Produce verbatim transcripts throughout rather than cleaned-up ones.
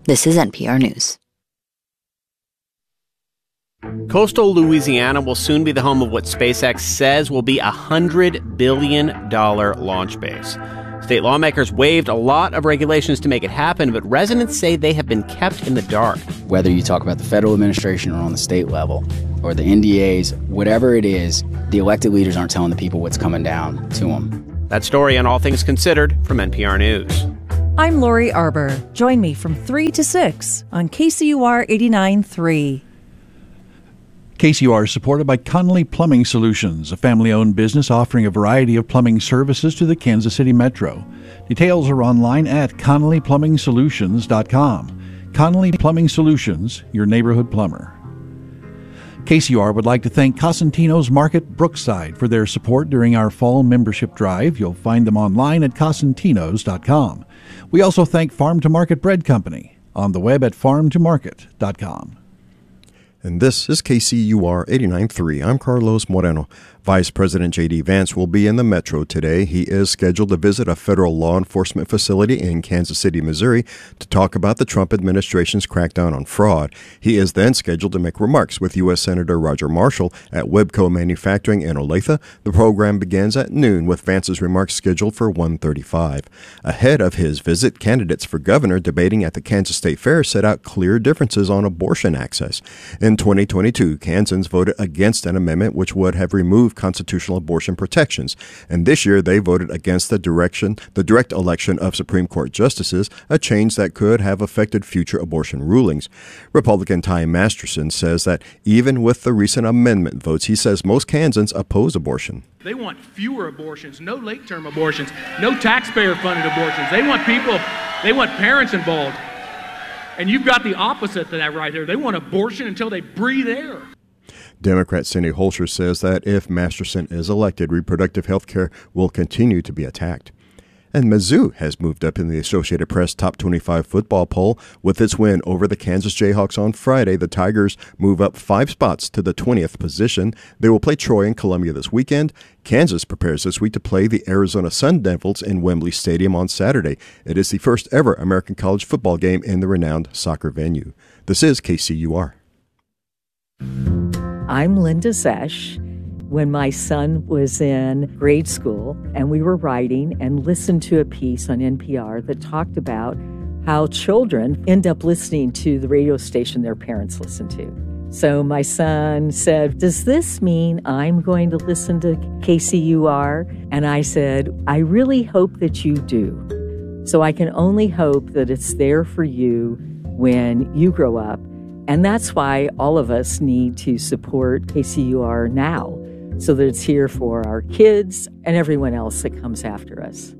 This is N P R News. Coastal Louisiana will soon be the home of what SpaceX says will be a one hundred billion dollars launch base. State lawmakers waived a lot of regulations to make it happen, but residents say they have been kept in the dark. Whether you talk about the federal administration or on the state level, or the N D As, whatever it is, the elected leaders aren't telling the people what's coming down to them. That story on All Things Considered from N P R News. I'm Lori Arbor. Join me from three to six on K C U R eighty-nine point three. K C U R is supported by Connolly Plumbing Solutions, a family-owned business offering a variety of plumbing services to the Kansas City Metro. Details are online at connolly plumbing solutions dot com. Connolly Plumbing Solutions, your neighborhood plumber. K C U R would like to thank Cosentino's Market Brookside for their support during our fall membership drive. You'll find them online at cosentinos dot com. We also thank Farm to Market Bread Company on the web at farm to market dot com. And this is K C U R eighty-nine point three. I'm Carlos Moreno. Vice President J D. Vance will be in the Metro today. He is scheduled to visit a federal law enforcement facility in Kansas City, Missouri, to talk about the Trump administration's crackdown on fraud. He is then scheduled to make remarks with U S. Senator Roger Marshall at Webco Manufacturing in Olathe. The program begins at noon, with Vance's remarks scheduled for one thirty-five. Ahead of his visit, candidates for governor debating at the Kansas State Fair set out clear differences on abortion access. In twenty twenty-two, Kansans voted against an amendment which would have removed constitutional abortion protections, and this year they voted against the direction, the direct election of Supreme Court justices, a change that could have affected future abortion rulings. Republican Ty Masterson says that even with the recent amendment votes, he says most Kansans oppose abortion. They want fewer abortions, no late-term abortions, no taxpayer-funded abortions. They want people, they want parents involved. And you've got the opposite to that right here. They want abortion until they breathe air. Democrat Cindy Holscher says that if Masterson is elected, reproductive health care will continue to be attacked. And Mizzou has moved up in the Associated Press Top twenty-five football poll. With its win over the Kansas Jayhawks on Friday, the Tigers move up five spots to the twentieth position. They will play Troy and Columbia this weekend. Kansas prepares this week to play the Arizona Sun Devils in Wembley Stadium on Saturday. It is the first ever American college football game in the renowned soccer venue. This is K C U R. I'm Linda Zesch. When my son was in grade school and we were writing and listened to a piece on N P R that talked about how children end up listening to the radio station their parents listen to. So my son said, "Does this mean I'm going to listen to K C U R?" And I said, "I really hope that you do. So I can only hope that it's there for you when you grow up." And that's why all of us need to support K C U R now, so that it's here for our kids and everyone else that comes after us.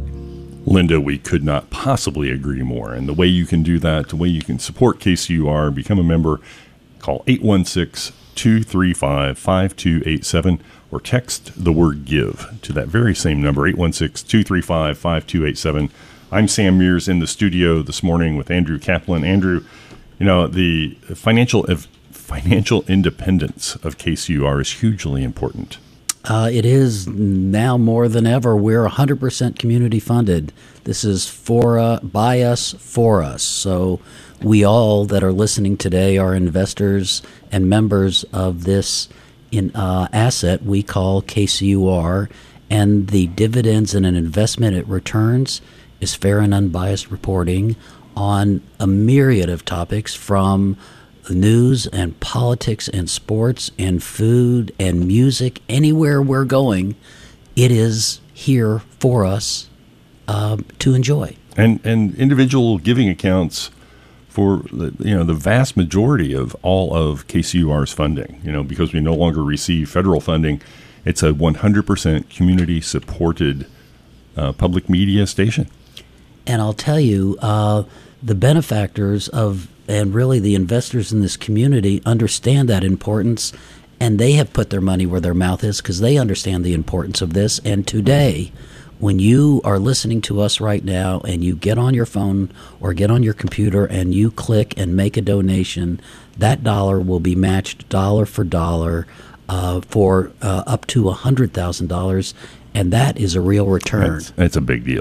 Linda, we could not possibly agree more. And the way you can do that, the way you can support K C U R, become a member, call eight one six, two three five, five two eight seven or text the word GIVE to that very same number, eight one six, two three five, five two eight seven. I'm Sam Mears in the studio this morning with Andrew Kaplan. Andrew, you know, the financial financial independence of K C U R is hugely important. Uh, it is now more than ever. We're one hundred percent community funded. This is for uh, by us, for us. So we all that are listening today are investors and members of this in uh, asset we call K C U R, and the dividends and an investment it returns is fair and unbiased reporting on a myriad of topics, from news and politics and sports and food and music. Anywhere we're going, it is here for us uh, to enjoy. And and individual giving accounts for the, you know the vast majority of all of K C U R's funding. You know, because we no longer receive federal funding, it's a one hundred percent community supported uh, public media station. And I'll tell you, uh, the benefactors of and really the investors in this community understand that importance, and they have put their money where their mouth is because they understand the importance of this. And today, when you are listening to us right now and you get on your phone or get on your computer and you click and make a donation, that dollar will be matched dollar for dollar uh, for uh, up to one hundred thousand dollars, and that is a real return. That's, that's a big deal.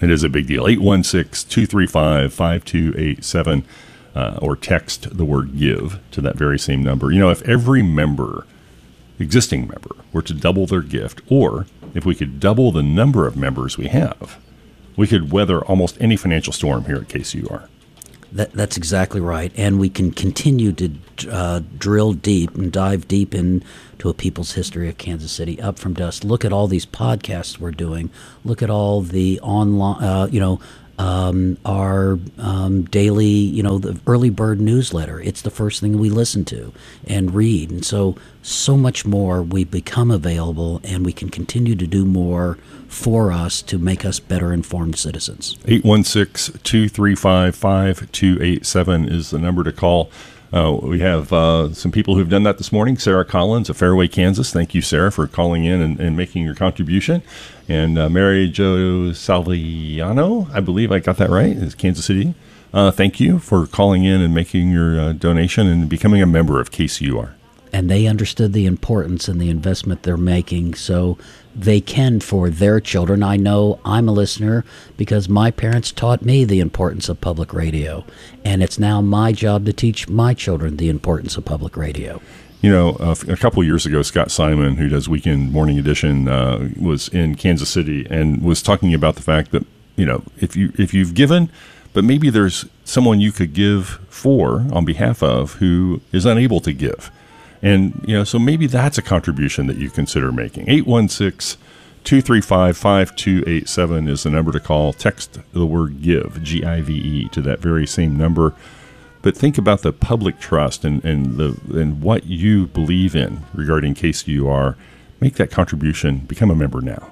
It is a big deal. eight one six, two three five, five two eight seven uh, or text the word GIVE to that very same number. You know, if every member, existing member, were to double their gift, or if we could double the number of members we have, we could weather almost any financial storm here at K C U R. That, that's exactly right. And we can continue to uh, drill deep and dive deep into a people's history of Kansas City, up from dusk. Look at all these podcasts we're doing. Look at all the online, uh, you know, um, our um, daily, you know, the early bird newsletter. It's the first thing we listen to and read. And so, so much more we become available, and we can continue to do more for us to make us better informed citizens. eight one six, two three five, five two eight seven is the number to call. Uh, we have uh, some people who've done that this morning. Sarah Collins of Fairway, Kansas. Thank you, Sarah, for calling in and, and making your contribution. And uh, Mary Jo Salviano, I believe I got that right, is Kansas City. Uh, thank you for calling in and making your uh, donation and becoming a member of K C U R. And they understood the importance and the investment they're making, so they can for their children. I know I'm a listener because my parents taught me the importance of public radio, and it's now my job to teach my children the importance of public radio. You know, uh, a couple of years ago, Scott Simon, who does Weekend Morning Edition, uh, was in Kansas City and was talking about the fact that, you know, if you if you've given, but maybe there's someone you could give for on behalf of who is unable to give. And, you know, so maybe that's a contribution that you consider making. eight one six, two three five, five two eight seven is the number to call. Text the word GIVE, G I V E, to that very same number. But think about the public trust and, and, the, and what you believe in regarding K C U R. Make that contribution. Become a member now.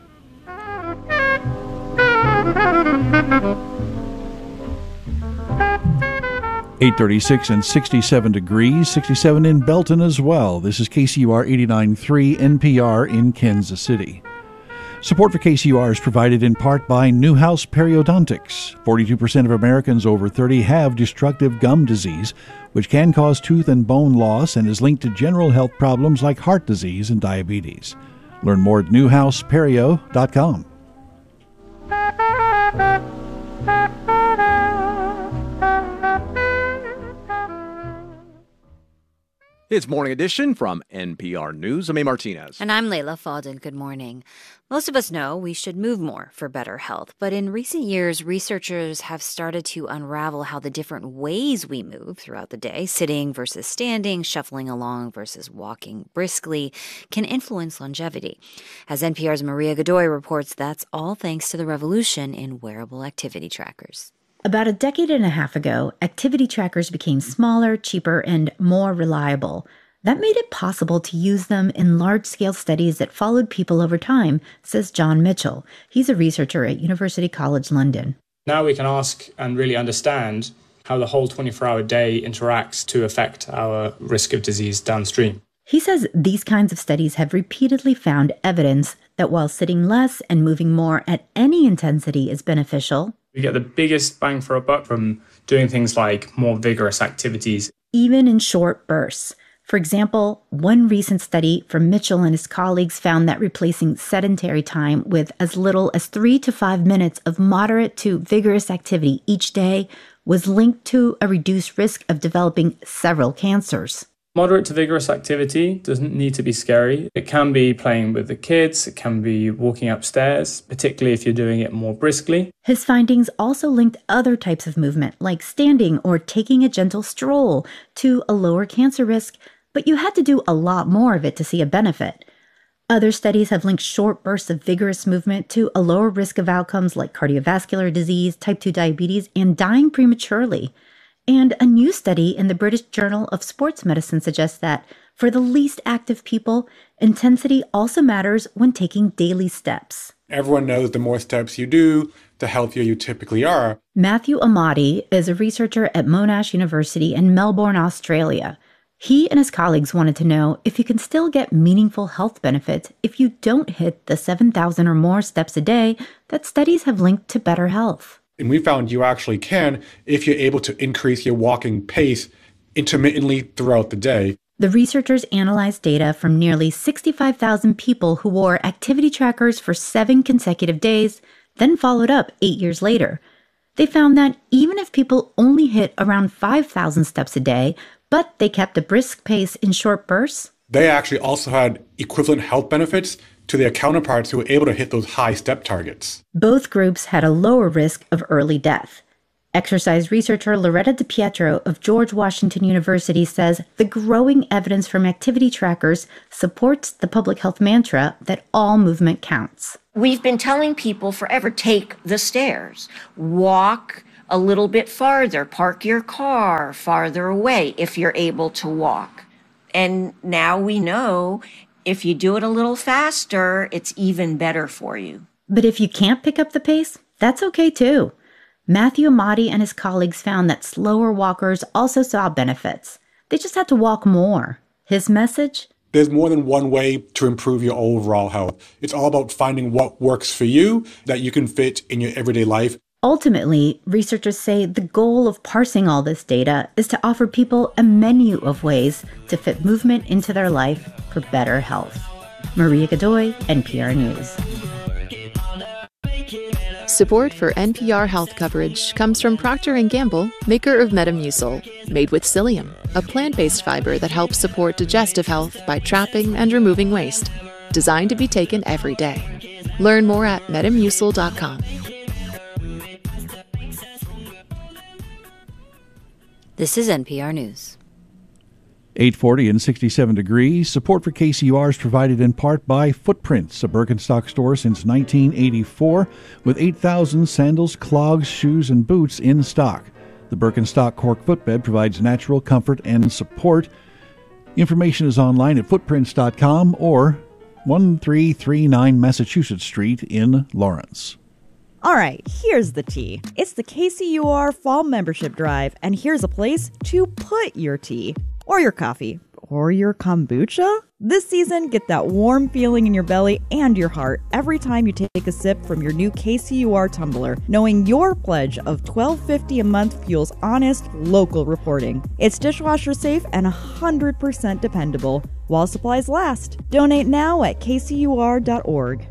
eight thirty-six and sixty-seven degrees, sixty-seven in Belton as well. This is K C U R eighty-nine point three N P R in Kansas City. Support for K C U R is provided in part by Newhouse Periodontics. forty-two percent of Americans over thirty have destructive gum disease, which can cause tooth and bone loss and is linked to general health problems like heart disease and diabetes. Learn more at newhouse perio dot com. It's Morning Edition from N P R News. I'm A. Martinez. And I'm Layla Fadden. Good morning. Most of us know we should move more for better health. But in recent years, researchers have started to unravel how the different ways we move throughout the day, sitting versus standing, shuffling along versus walking briskly, can influence longevity. As N P R's Maria Godoy reports, that's all thanks to the revolution in wearable activity trackers. About a decade and a half ago, activity trackers became smaller, cheaper, and more reliable. That made it possible to use them in large-scale studies that followed people over time, says John Mitchell. He's a researcher at University College London. Now we can ask and really understand how the whole twenty-four hour day interacts to affect our risk of disease downstream. He says these kinds of studies have repeatedly found evidence that while sitting less and moving more at any intensity is beneficial, we get the biggest bang for a buck from doing things like more vigorous activities, even in short bursts. For example, one recent study from Mitchell and his colleagues found that replacing sedentary time with as little as three to five minutes of moderate to vigorous activity each day was linked to a reduced risk of developing several cancers. Moderate to vigorous activity doesn't need to be scary. It can be playing with the kids, it can be walking upstairs, particularly if you're doing it more briskly. His findings also linked other types of movement, like standing or taking a gentle stroll, to a lower cancer risk, but you had to do a lot more of it to see a benefit. Other studies have linked short bursts of vigorous movement to a lower risk of outcomes like cardiovascular disease, type two diabetes, and dying prematurely. And a new study in the British Journal of Sports Medicine suggests that, for the least active people, intensity also matters when taking daily steps. Everyone knows the more steps you do, the healthier you typically are. Matthew Amati is a researcher at Monash University in Melbourne, Australia. He and his colleagues wanted to know if you can still get meaningful health benefits if you don't hit the seven thousand or more steps a day that studies have linked to better health. And we found you actually can if you're able to increase your walking pace intermittently throughout the day. The researchers analyzed data from nearly sixty-five thousand people who wore activity trackers for seven consecutive days then followed up eight years later. They found that even if people only hit around five thousand steps a day, but they kept a brisk pace in short bursts, they actually also had equivalent health benefits to their counterparts who were able to hit those high step targets. Both groups had a lower risk of early death. Exercise researcher Loretta DiPietro of George Washington University says the growing evidence from activity trackers supports the public health mantra that all movement counts. We've been telling people forever, take the stairs, walk a little bit farther, park your car farther away if you're able to walk. And now we know if you do it a little faster, it's even better for you. But if you can't pick up the pace, that's okay too. Matthew Amati and his colleagues found that slower walkers also saw benefits. They just had to walk more. His message? There's more than one way to improve your overall health. It's all about finding what works for you that you can fit in your everyday life. Ultimately, researchers say the goal of parsing all this data is to offer people a menu of ways to fit movement into their life for better health. Maria Godoy, N P R News. Support for N P R health coverage comes from Procter and Gamble, maker of Metamucil, made with psyllium, a plant-based fiber that helps support digestive health by trapping and removing waste. Designed to be taken every day. Learn more at metamucil dot com. This is N P R News. eight forty and sixty-seven degrees. Support for K C U R is provided in part by Footprints, a Birkenstock store since nineteen eighty-four, with eight thousand sandals, clogs, shoes, and boots in stock. The Birkenstock cork footbed provides natural comfort and support. Information is online at footprints dot com or one three three nine Massachusetts Street in Lawrence. All right, here's the tea. It's the K C U R Fall Membership Drive, and here's a place to put your tea. Or your coffee. Or your kombucha? This season, get that warm feeling in your belly and your heart every time you take a sip from your new K C U R tumbler, knowing your pledge of twelve fifty a month fuels honest, local reporting. It's dishwasher safe and one hundred percent dependable, while supplies last. Donate now at k c u r dot org.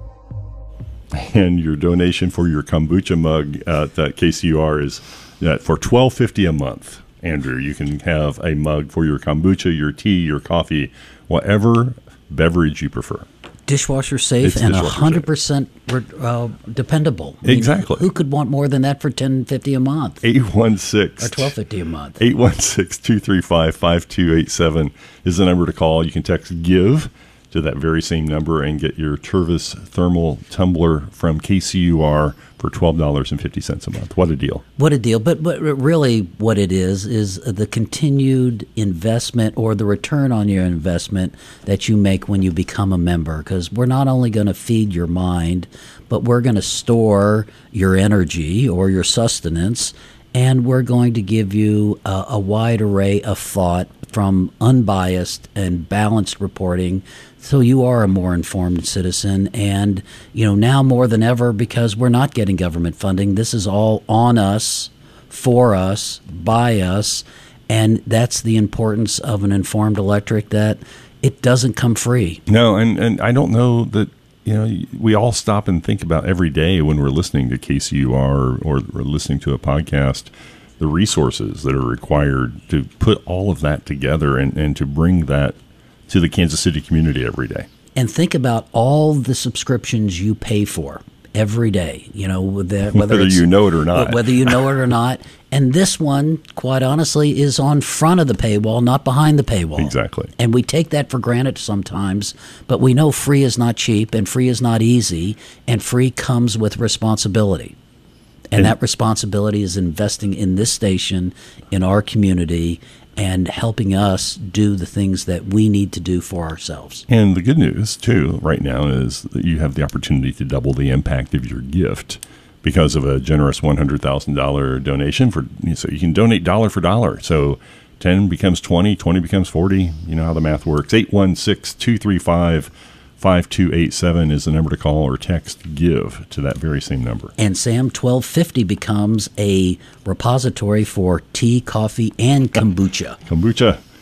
And your donation for your kombucha mug at uh, K C U R is uh, for twelve fifty a month. Andrew, you can have a mug for your kombucha, your tea, your coffee, whatever beverage you prefer. Dishwasher safe It's and dishwasher one hundred percent uh, dependable. I mean, exactly. Who could want more than that for ten fifty a month? eight one six Or twelve fifty a month. eight one six, two three five, five two eight seven is the number to call. You can text GIVE to that very same number and get your Tervis thermal tumbler from K C U R for twelve dollars and fifty cents a month. What a deal. What a deal. But, but really what it is, is the continued investment or the return on your investment that you make when you become a member. Because we're not only going to feed your mind, but we're going to store your energy or your sustenance, and we're going to give you a, a wide array of thought from unbiased and balanced reporting, so you are a more informed citizen. And, you know, now more than ever, because we're not getting government funding, this is all on us, for us, by us, and that's the importance of an informed electorate, that it doesn't come free. No, and, and I don't know that, you know, we all stop and think about every day when we're listening to K C U R or, or listening to a podcast, the resources that are required to put all of that together and, and to bring that to the Kansas City community every day. And think about all the subscriptions you pay for every day, you know, whether, whether you know it or not. Whether you know it or not. And this one, quite honestly, is on front of the paywall, not behind the paywall. Exactly. And we take that for granted sometimes, but we know free is not cheap and free is not easy, and free comes with responsibility. And, and that responsibility is investing in this station, in our community, and helping us do the things that we need to do for ourselves. And the good news, too, right now is that you have the opportunity to double the impact of your gift because of a generous one hundred thousand dollars donation. For so you can donate dollar for dollar. So ten becomes twenty, twenty becomes forty. You know how the math works. eight one six, two three five, five two eight seven is the number to call, or text GIVE to that very same number. And Sam, twelve fifty becomes a repository for tea, coffee, and kombucha. Kombucha.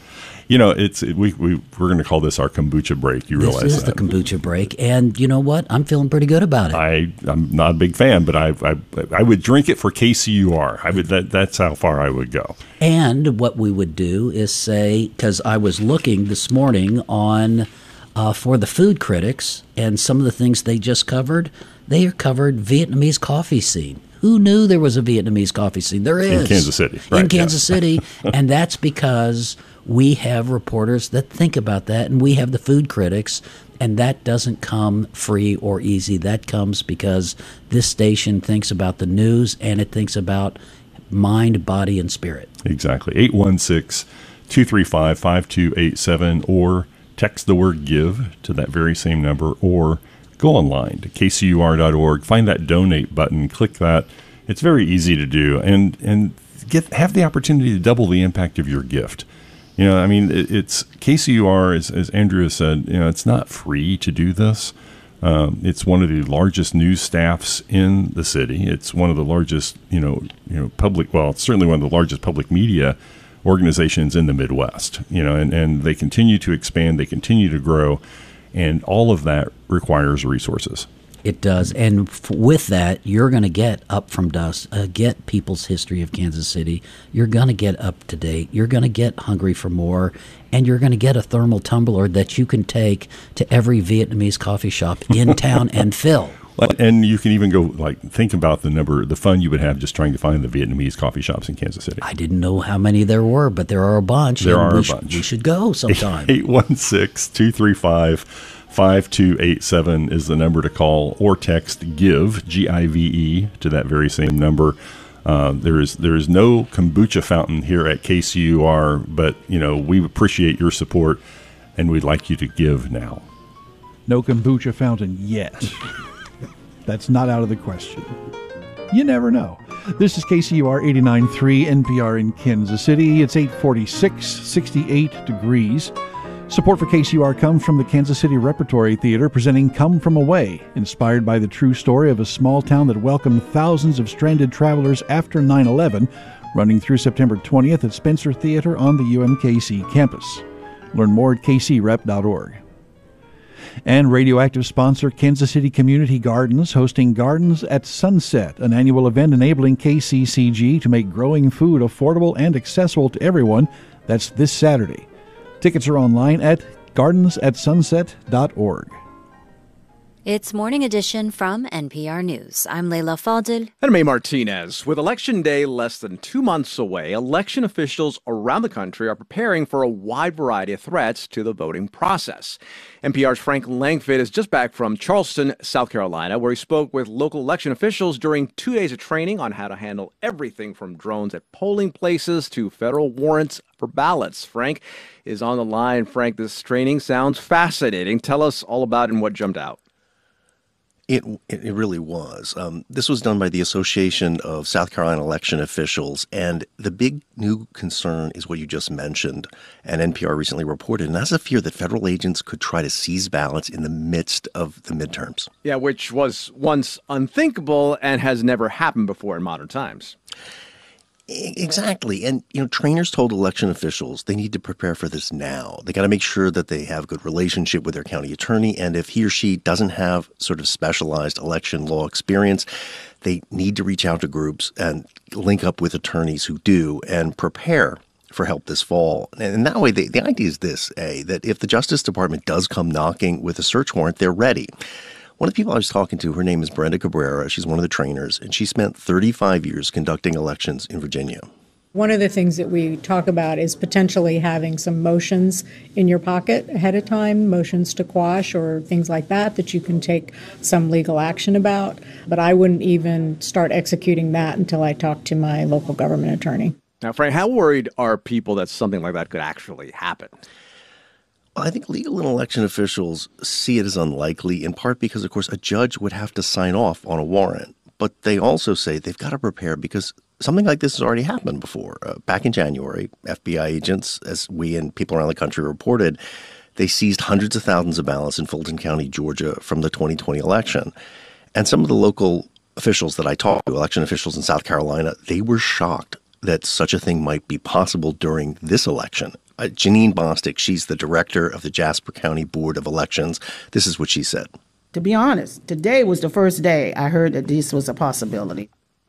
You know, it's we, we, we're going to call this our kombucha break. You realize that? This is the kombucha break. And you know what? I'm feeling pretty good about it. I, I'm not a big fan, but I, I I would drink it for K C U R. I would that, That's how far I would go. And what we would do is say, because I was looking this morning on uh, for the food critics and some of the things they just covered, they are covered Vietnamese coffee scene. Who knew there was a Vietnamese coffee scene? There is. In Kansas City. In Right, Kansas yeah. City. And that's because we have reporters that think about that, and we have the food critics, and that doesn't come free or easy. That comes because this station thinks about the news, and it thinks about mind, body, and spirit. Exactly. eight one six, two three five, five two eight seven or text the word GIVE to that very same number, or go online to K C U R dot org, find that donate button, click that. It's very easy to do, and and get have the opportunity to double the impact of your gift. You know, I mean, it, it's K C U R, as, as Andrea said, you know, it's not free to do this. Um, it's one of the largest news staffs in the city. It's one of the largest, you know, you know, public, well, it's certainly one of the largest public media organizations in the Midwest, you know, and, and they continue to expand, they continue to grow, and all of that requires resources. It does. And f- with that, you're going to get Up From Dusk, uh, get People's History of Kansas City. You're going to get Up to Date. You're going to get Hungry for More. And you're going to get a thermal tumbler that you can take to every Vietnamese coffee shop in town and fill. Well, and you can even go, like, think about the number, the fun you would have just trying to find the Vietnamese coffee shops in Kansas City. I didn't know how many there were, but there are a bunch. There are we a sh- bunch. We should go sometime. eight one six, two three five, five two eight seven is the number to call, or text GIVE, G I V E, to that very same number. Uh, there is there is no kombucha fountain here at K C U R, but you know we appreciate your support, and we'd like you to give now. No kombucha fountain yet. That's not out of the question. You never know. This is K C U R eighty-nine point three N P R in Kansas City. It's eight forty-six, sixty-eight degrees. Support for K C U R comes from the Kansas City Repertory Theater, presenting Come From Away, inspired by the true story of a small town that welcomed thousands of stranded travelers after nine eleven, running through September twentieth at Spencer Theater on the U M K C campus. Learn more at k c rep dot org. And Radioactive sponsor Kansas City Community Gardens, hosting Gardens at Sunset, an annual event enabling K C C G to make growing food affordable and accessible to everyone. That's this Saturday. Tickets are online at gardens at sunset dot org. It's Morning Edition from N P R News. I'm Leila Fadil. And May Martinez. With Election Day less than two months away, election officials around the country are preparing for a wide variety of threats to the voting process. N P R's Frank Langford is just back from Charleston, South Carolina, where he spoke with local election officials during two days of training on how to handle everything from drones at polling places to federal warrants for ballots. Frank is on the line. Frank, this training sounds fascinating. Tell us all about it and what jumped out. It it really was. Um, this was done by the Association of South Carolina Election Officials, and the big new concern is what you just mentioned, and N P R recently reported, and that's a fear that federal agents could try to seize ballots in the midst of the midterms. Yeah, which was once unthinkable and has never happened before in modern times. Exactly. And, you know, trainers told election officials they need to prepare for this now. They got to make sure that they have a good relationship with their county attorney. And if he or she doesn't have sort of specialized election law experience, they need to reach out to groups and link up with attorneys who do and prepare for help this fall. And that way, they, the idea is this, A, that if the Justice Department does come knocking with a search warrant, they're ready. One of the people I was talking to, her name is Brenda Cabrera. She's one of the trainers, and she spent thirty-five years conducting elections in Virginia. One of the things that we talk about is potentially having some motions in your pocket ahead of time, motions to quash or things like that, that you can take some legal action about. But I wouldn't even start executing that until I talk to my local government attorney. Now, Frank, how worried are people that something like that could actually happen? I think legal and election officials see it as unlikely, in part because, of course, a judge would have to sign off on a warrant. But they also say they've got to prepare because something like this has already happened before. Uh, back in January, F B I agents, as we and people around the country reported, they seized hundreds of thousands of ballots in Fulton County, Georgia, from the twenty twenty election. And some of the local officials that I talked to, election officials in South Carolina, they were shocked that such a thing might be possible during this election. Uh, Janine Bostic, she's the director of the Jasper County Board of Elections. This is what she said. To be honest, today was the first day I heard that this was a possibility.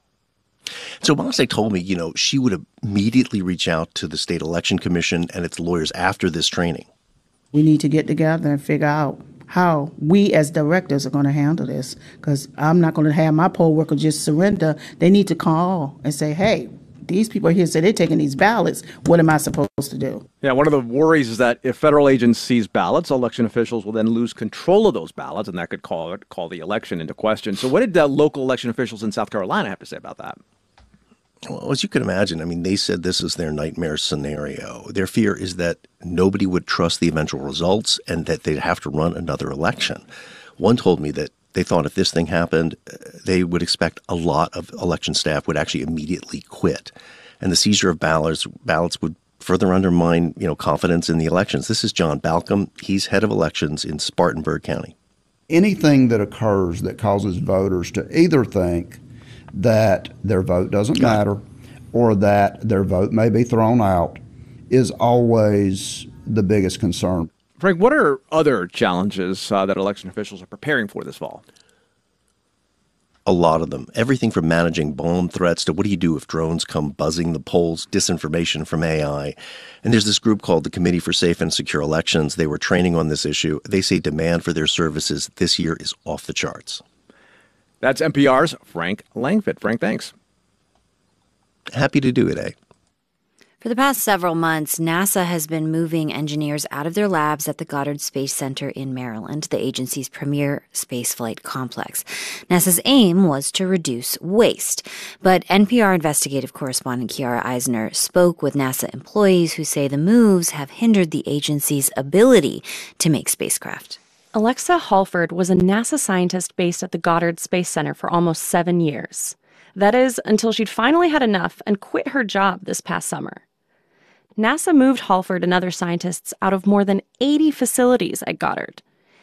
So Bostic told me, you know, she would immediately reach out to the State Election Commission and its lawyers after this training. We need to get together and figure out how we as directors are going to handle this, because I'm not going to have my poll worker just surrender. They need to call and say, hey, these people here say they're taking these ballots. What am I supposed to do? Yeah, one of the worries is that if federal agents seize ballots, election officials will then lose control of those ballots, and that could call it, call the election into question. So what did uh, local election officials in South Carolina have to say about that? Well, as you can imagine, I mean, they said this is their nightmare scenario. Their fear is that nobody would trust the eventual results and that they'd have to run another election. One told me that they thought if this thing happened, they would expect a lot of election staff would actually immediately quit. And the seizure of ballots, ballots would further undermine, you know, confidence in the elections. This is John Balcom. He's head of elections in Spartanburg County. Anything that occurs that causes voters to either think that their vote doesn't matter or that their vote may be thrown out is always the biggest concern. Frank, what are other challenges uh, that election officials are preparing for this fall? A lot of them. Everything from managing bomb threats to what do you do if drones come buzzing the polls, disinformation from A I. And there's this group called the Committee for Safe and Secure Elections. They were training on this issue. They say demand for their services this year is off the charts. That's N P R's Frank Langfitt. Frank, thanks. Happy to do it, eh? For the past several months, NASA has been moving engineers out of their labs at the Goddard Space Center in Maryland, the agency's premier spaceflight complex. NASA's aim was to reduce waste. But N P R investigative correspondent Kiara Eisner spoke with NASA employees who say the moves have hindered the agency's ability to make spacecraft. Alexa Halford was a NASA scientist based at the Goddard Space Center for almost seven years. That is, until she'd finally had enough and quit her job this past summer. NASA moved Halford and other scientists out of more than eighty facilities at Goddard.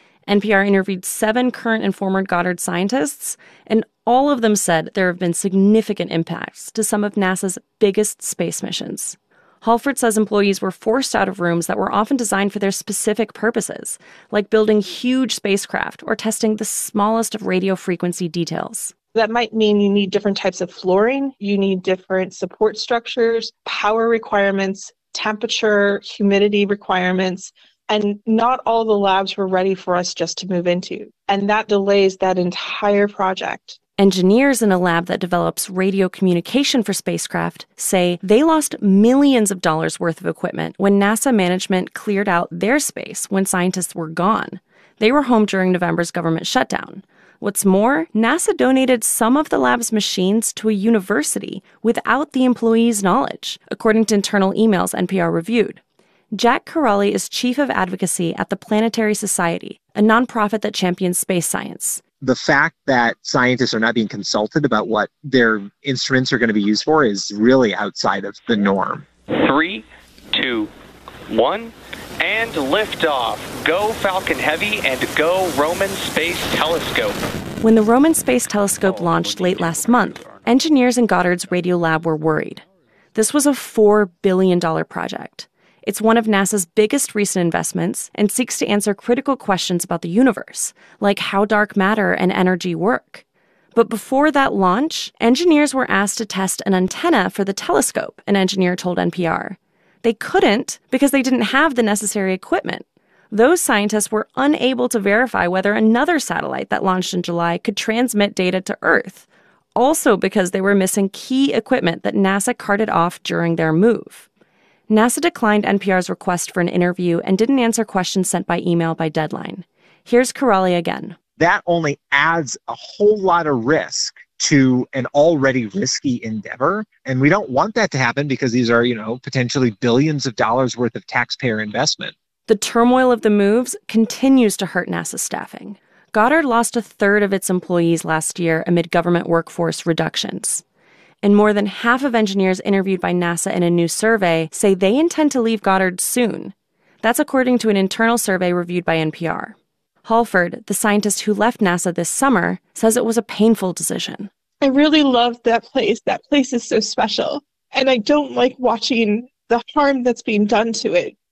N P R interviewed seven current and former Goddard scientists, and all of them said there have been significant impacts to some of NASA's biggest space missions. Halford says employees were forced out of rooms that were often designed for their specific purposes, like building huge spacecraft or testing the smallest of radio frequency details. That might mean you need different types of flooring, you need different support structures, power requirements, temperature, humidity requirements, and not all the labs were ready for us just to move into. And that delays that entire project. Engineers in a lab that develops radio communication for spacecraft say they lost millions of dollars worth of equipment when NASA management cleared out their space when scientists were gone. They were home during November's government shutdown. What's more, NASA donated some of the lab's machines to a university without the employees' knowledge, according to internal emails N P R reviewed. Jack Corrali is chief of advocacy at the Planetary Society, a nonprofit that champions space science. The fact that scientists are not being consulted about what their instruments are going to be used for is really outside of the norm. Three, two, one, and liftoff. Go Falcon Heavy and go Roman Space Telescope. When the Roman Space Telescope launched late last month, engineers in Goddard's radio lab were worried. This was a four billion dollars project. It's one of NASA's biggest recent investments and seeks to answer critical questions about the universe, like how dark matter and energy work. But before that launch, engineers were asked to test an antenna for the telescope, an engineer told N P R. They couldn't because they didn't have the necessary equipment. Those scientists were unable to verify whether another satellite that launched in July could transmit data to Earth, also because they were missing key equipment that NASA carted off during their move. NASA declined N P R's request for an interview and didn't answer questions sent by email by deadline. Here's Corrali again. That only adds a whole lot of risk to an already risky endeavor. And we don't want that to happen because these are, you know, potentially billions of dollars worth of taxpayer investment. The turmoil of the moves continues to hurt NASA's staffing. Goddard lost a third of its employees last year amid government workforce reductions. And more than half of engineers interviewed by NASA in a new survey say they intend to leave Goddard soon. That's according to an internal survey reviewed by N P R. Halford, the scientist who left NASA this summer, says it was a painful decision. I really love that place. That place is so special. And I don't like watching the harm that's being done to it.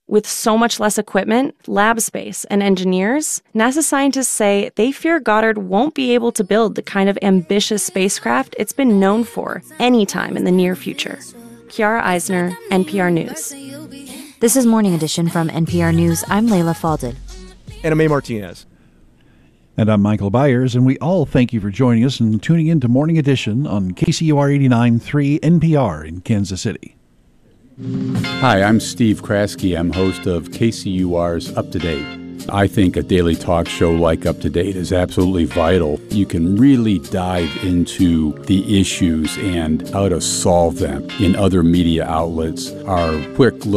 With so much less equipment, lab space, and engineers, NASA scientists say they fear Goddard won't be able to build the kind of ambitious spacecraft it's been known for anytime in the near future. Kiara Eisner, N P R News. This is Morning Edition from N P R News. I'm Layla Falded. And I'm May Martinez. And I'm Michael Byers, and we all thank you for joining us and tuning in to Morning Edition on K C U R eighty-nine point three N P R in Kansas City. Hi, I'm Steve Kraske. I'm host of K C U R's Up to Date. I think a daily talk show like Up to Date is absolutely vital. You can really dive into the issues and how to solve them in other media outlets. Our quick little